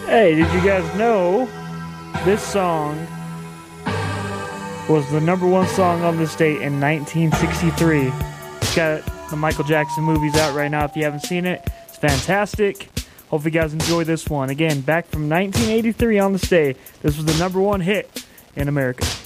Hey, did you guys know this song was the number one song on this date in 1963? It's got the Michael Jackson movies out right now. If you haven't seen it, it's fantastic. Hope you guys enjoy this one. Again, back from 1983 on this day. This was the number one hit in America.